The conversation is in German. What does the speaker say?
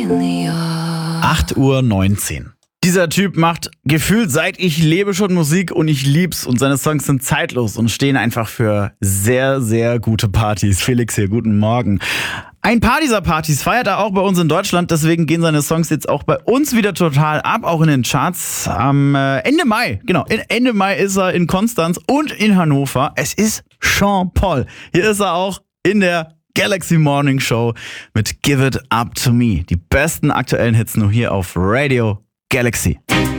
8:19 Uhr. Dieser Typ macht gefühlt seit ich lebe schon Musik und ich lieb's und seine Songs sind zeitlos und stehen einfach für sehr, sehr gute Partys. Felix hier, guten Morgen. Ein paar dieser Partys feiert er auch bei uns in Deutschland, deswegen gehen seine Songs jetzt auch bei uns wieder total ab, auch in den Charts. Am Ende Mai, Ende Mai ist er in Konstanz und in Hannover. Es ist Sean Paul. Hier ist er auch in der Galaxy Morning Show mit Give It Up To Me. Die besten aktuellen Hits nur hier auf Radio Galaxy.